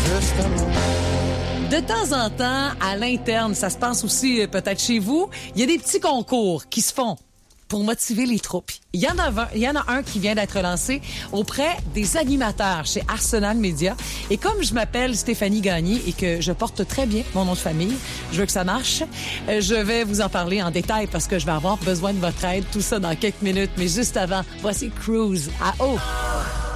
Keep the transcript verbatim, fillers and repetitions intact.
De temps en temps, à l'interne, ça se passe aussi euh, peut-être chez vous, il y a des petits concours qui se font pour motiver les troupes. Il y en a un, il y en a un qui vient d'être lancé auprès des animateurs chez Arsenal Media. Et comme je m'appelle Stéphanie Gagné et que je porte très bien mon nom de famille, je veux que ça marche, euh, je vais vous en parler en détail parce que je vais avoir besoin de votre aide. Tout ça dans quelques minutes. Mais juste avant, voici Cruise à eau.